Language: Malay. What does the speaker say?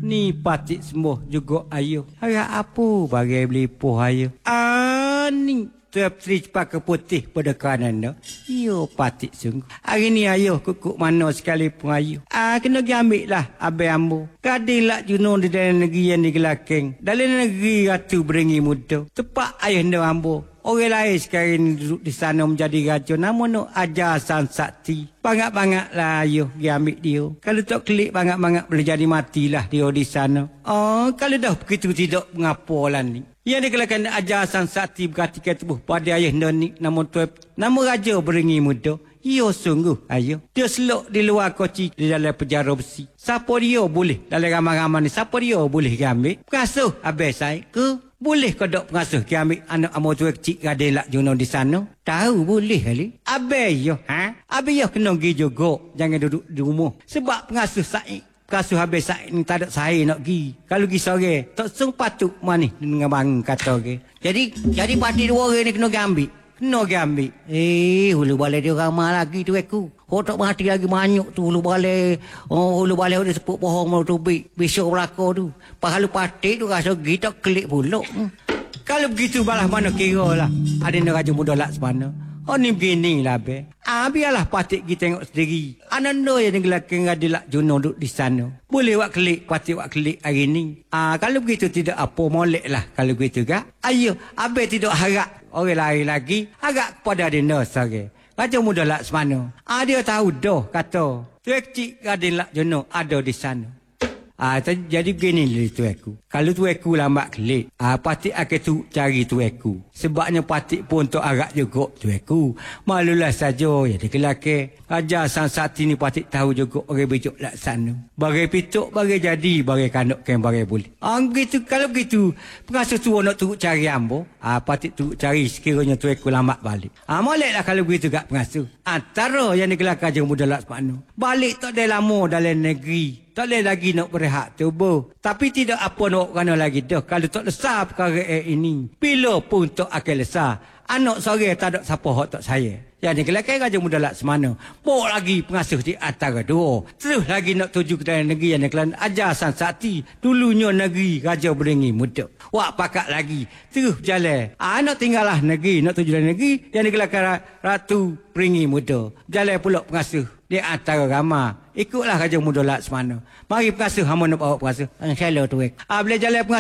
Ni patik semua juga ayuh. Harap apa bagai beli poh ayuh. Ni tuap Sri Cepaka Putih pada kanan dah. Yo patik sungguh. Hari ni ayuh kukuk mana sekalipun ayuh. Kena pergi ambil lah abai ambo. Kadang lah Juno di dalam negeri yang digelakeng. Dalam negeri Ratu Beringin Muda. Tepat ayuh dah ambo. Orang lain sekarang ni duduk di sana menjadi raja. Nama no Ajar San Sakti. Banyak-banyak lah ayuh pergi ambil dia. Kalau tak klik banyak-banyak boleh jadi matilah dia di sana. Kalau dah begitu tidak mengapa lah ni. Yang dikelakkan Ajar San Sakti berkatikan tubuh pada ayah ni nama Raja Beringin Muda. Ia sungguh ayuh. Dia selok di luar koci di dalam penjara besi. Siapa dia boleh dalam ramai-ramai ni. Siapa dia boleh ambil. Pengasuh habis saya ke. Boleh kau dok pengasuh ki ambil anak amo tua kecil gadai lak Juno di sana? Tahu boleh kali. Abai yo, Abai yo kena pergi juga. Jangan duduk di rumah. Sebab pengasuh Said, pengasuh habis Said ni tak ada saya nak pergi. Kalau pergi sore, tak sung patut manis dengan bang kata ke. Jadi parti dua orang ni kena ambil. Kena ambil. Hulu balai dia ramai lagi tu aku. Kau tak mati lagi banyak tu hulu balai. Hulu balai dia sepuk pohon mau tu besok belakang tu. Pahalu patik tu rasa kita klik pula. Kalau begitu balah mana kira lah. Ada nak Raja Muda Laksmana. Ni begini lah be. Biarlah patik kita tengok sendiri. Ananda yang gelakang Radilak Juno duduk di sana. Boleh buat klik, patik buat klik hari ni. Kalau begitu tidak apa molek lah kalau begitu kak. Ayo, abe tidak harap orang lain lagi. Harap kepada Adinda sore. Raja Muda Laksmana. Dia tahu dah kata. Tuan kecil Radilak Juno ada di sana. Jadi begini tu aku. Kalau tu aku lambat klik, patik akan tu cari tu aku. Sebabnya patik pun untuk arak juga tu aku. Malulah saja ya dikelake. Raja San Sakti ni patik tahu juga orang bijak laksana. Bagai pituk, bagai jadi, bagai kanak kan bagai boleh. Begitu, kalau begitu, pengasuh tu nak turut cari ambo. Patik turut cari sekiranya tu aku lambat balik. Moleklah kalau begitu kat pengasuh. Antara yang dikelake Raja Muda Laksmana. Balik tak ada lama dalam negeri. Tak boleh lagi nak berehat tubuh. Tapi tidak apa nak kena lagi dah. Kalau tak lesar perkara ini. Bila pun tak akan lesar. Anak sore tak ada siapa hak tak saya. Yang ni kelakar Raja Muda Laksmana. Bawa lagi pengasuh di antara dua. Terus lagi nak tuju ke dalam negeri yang kelakar Ajar San Sakti. Dulunya negeri Raja Beringin Muda. Wak pakat lagi. Terus berjalan. Nak tinggallah negeri. Nak tuju dalam negeri. Yang ni kelakar Ratu Beringin Muda. Jalan pula pengasuh di antara ramai. Ikutlah Raja Muda Laksmana. Mari pengasuh hamba nak bawa pengasuh. Salah tu. Boleh jalan pengasuh.